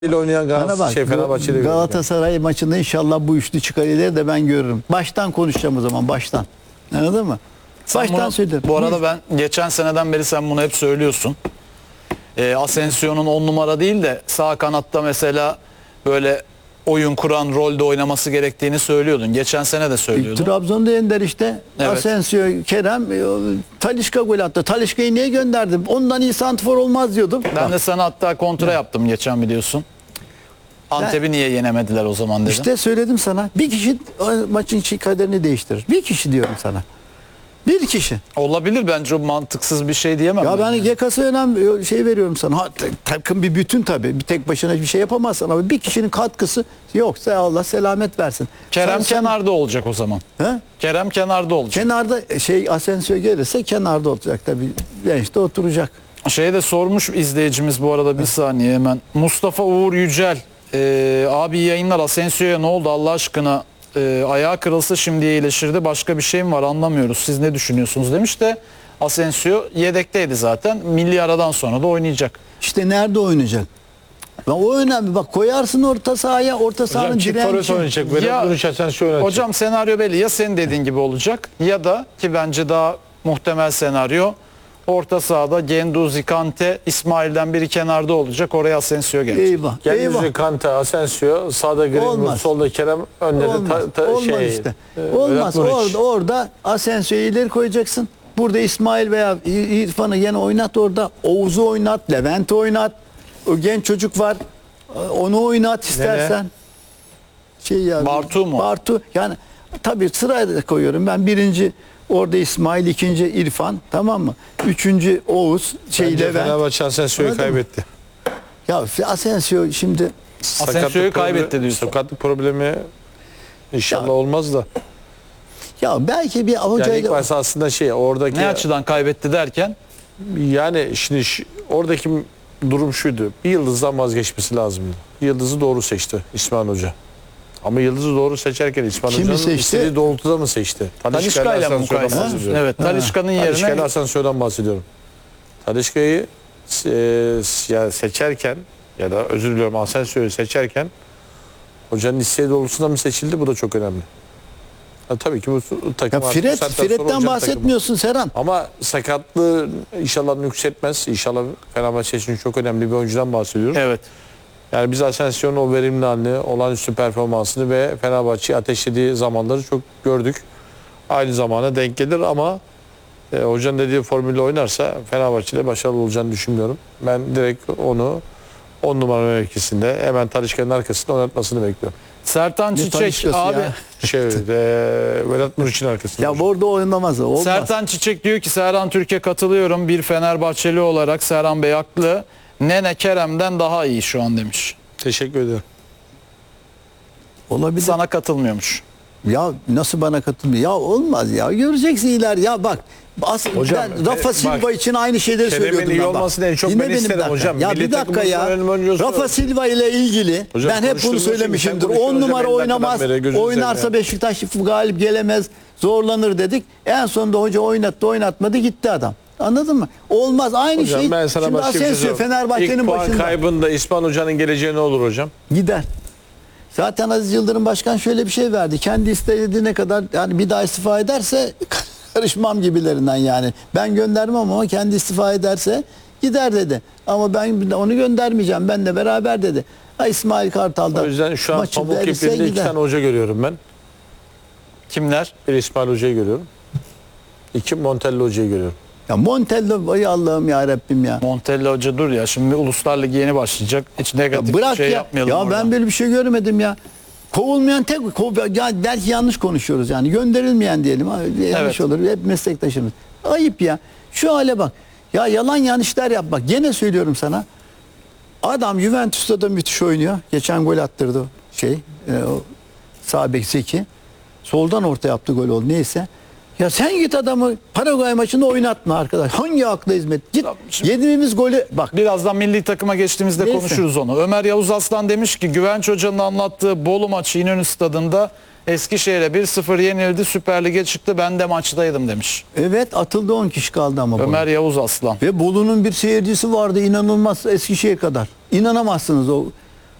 ile oynayan Fenerbahçe'yle Galatasaray maçında inşallah bu üçlü çıkar ileri de ben görürüm. Baştan konuşacağım o zaman, baştan. Anladın mı? Baştan söylerim. Bu arada ben geçen seneden beri sen bunu hep söylüyorsun. Asensio'nun 10 numara değil de sağ kanatta mesela böyle oyun kuran rolde oynaması gerektiğini söylüyordun. Geçen sene de söylüyordun. Trabzon'da Ender işte. Evet. Asensio, Kerem, Talisca gol attı. Talisca'yı niye gönderdim? Ondan iyi santrfor olmaz diyordum. Ben de sana hatta kontra yaptım geçen, biliyorsun. Antep'i niye yenemediler o zaman dedim. İşte söyledim sana. Bir kişi maçın kaderini değiştirir. Bir kişi diyorum sana. Bir kişi. Olabilir, bence o mantıksız bir şey diyemem. Ya ben Gekas'a önem şey veriyorum sana. Ha, takım bir bütün tabii. Bir tek başına bir şey yapamazsın ama bir kişinin katkısı yoksa Allah selamet versin. Kerem kenarda olacak o zaman. He? Kerem kenarda olacak. Kenarda Asensio gelirse kenarda olacak tabii. Bench'te oturacak. Şeyi de sormuş izleyicimiz bu arada, bir saniye hemen. Mustafa Uğur Yücel. Abi yayınlar, Asensio'ya ne oldu Allah aşkına? Ayağı kırılsa şimdi iyileşirdi. Başka bir şey mi var anlamıyoruz. Siz ne düşünüyorsunuz demiş de Asensio yedekteydi zaten. Milli aradan sonra da oynayacak. İşte nerede oynayacak? O önemli. Bak koyarsın orta sahaya, orta sahanın direnci. Hocam senaryo belli. Ya senin dediğin gibi olacak ya da, ki bence daha muhtemel senaryo, orta sahada Genduzi, Kante, İsmail'den biri kenarda olacak. Oraya Asensio gelecek. Eyvah. Genduzi, Kante, Asensio, sağda Greenwood, solda Kerem, önde de Olmaz işte. Olmaz. Orada Asensio'yu ileri koyacaksın. Burada İsmail veya İrfan'ı yine oynat orada. Oğuz'u oynat, Levent'i oynat. O genç çocuk var. Onu oynat istersen. Bartu mu? Bartu. Yani tabii sırayla koyuyorum. Ben birinci orada İsmail, ikinci İrfan, tamam mı? Üçüncü Oğuz, Levent. Fenerbahçe Asensio'yu kaybetti. Ya Asensio şimdi Asensio'yu kaybetti diyorsun. Sakatlık problemi inşallah olmaz da. Ya belki bir hocayla... Yani ilk başta aslında oradaki... Ne açıdan kaybetti derken? Yani şimdi oradaki durum şuydu. Bir yıldızdan vazgeçmesi lazımdı. Yıldızı doğru seçti İsmail Hoca. Ama yıldızı doğru seçerken İsmail Hoca'nın istediği doğrultuda mı seçti? Talisca'yla mı mukayese? Evet, Talisca'nın yerine... Talisca'yla Asensio'dan bahsediyorum. Talisca'yı seçerken ya da özür diliyorum Asensio'yu seçerken hocanın isteği doğrultusunda mı seçildi? Bu da çok önemli. Tabii ki bu takım... Fred'den bahsetmiyorsun Serhan. Ama sakatlığı inşallah yükseltmez. İnşallah Fenerbahçe için çok önemli bir oyuncudan bahsediyoruz. Evet. Yani biz Asensio'nun o verimli halini, olağanüstü performansını ve Fenerbahçe'yi ateşlediği zamanları çok gördük. Aynı zamana denk gelir ama hocanın dediği formülle oynarsa Fenerbahçe'yle başarılı olacağını düşünmüyorum. Ben direkt onu 10 numara mevkisinde hemen Talisca'nın arkasında oynatmasını bekliyorum. Sertan Çiçek abi. Vedat Muriç'in arkasında. Ya orada oynamaz. Olmaz. Sertan Çiçek diyor ki Serhan Türkiye katılıyorum. Bir Fenerbahçeli olarak Serhan Bey haklı. Nene Kerem'den daha iyi şu an demiş. Teşekkür ederim. Olabilir. Sana katılmıyormuş. Ya nasıl bana katılmıyor? Ya olmaz ya. Göreceksin iler ya bak. Hocam, Rafa Silva için aynı şeyleri söylüyordum iyi olmasını en çok ben isterim hocam. Ya bir dakika ya. Rafa Silva ile ilgili hocam, ben hep bunu söylemişimdir. 10 numara oynamaz. Oynarsa Beşiktaş galip gelemez. Zorlanır dedik. En sonunda hoca oynatmadı gitti adam. Anladın mı? Olmaz aynı hocam, şey. Ben sana şimdi Asensio Fenerbahçe'nin başında. İlk puan kaybında İsmail Hoca'nın geleceği ne olur hocam? Gider. Zaten Aziz Yıldırım Başkan şöyle bir şey verdi. Kendi istediğine kadar yani bir daha istifa ederse karışmam gibilerinden yani. Ben göndermem ama kendi istifa ederse gider dedi. Ama ben onu göndermeyeceğim. Benle beraber dedi. İsmail Kartal'da. O yüzden şu an Pamuk Kipliği'nde 2 tane hoca görüyorum ben. Kimler? Bir İsmail Hoca'yı görüyorum. 2 Montella Hoca'yı görüyorum. Ya Montella, vay Allah'ım ya Rabbim ya. Montella Hoca dur ya, şimdi Uluslar Ligi yeni başlayacak. Hiç negatif bırak bir şey ya. yapmayalım Ya oradan. ben böyle bir şey görmedim ya. Kovulmayan ya belki yanlış konuşuyoruz yani. Gönderilmeyen diyelim. Yanlış Evet. olur. Hep meslektaşımız. Ayıp ya. Şu hale bak. Ya yalan yanlışlar yap. Bak gene söylüyorum sana. Adam Juventus'ta da müthiş oynuyor. Geçen gol attırdı o sağ bek Zeki. Soldan orta yaptı, gol oldu neyse. Ya sen git adamı Paraguay maçında oynatma arkadaş. Hangi akla hizmet? Git. Yediğimiz golü bak. Birazdan milli takıma geçtiğimizde Neyse. konuşuruz onu. Ömer Yavuz Aslan demiş ki Güvenç Hoca'nın anlattığı Bolu maçı İnönü Stadı'nda Eskişehir'e 1-0 yenildi. Süper Lig'e çıktı. Ben de maçtaydım demiş. Evet, atıldı 10 kişi kaldı ama. Ömer Yavuz Aslan. Ve Bolu'nun bir seyircisi vardı inanılmaz, Eskişehir kadar. İnanamazsınız o.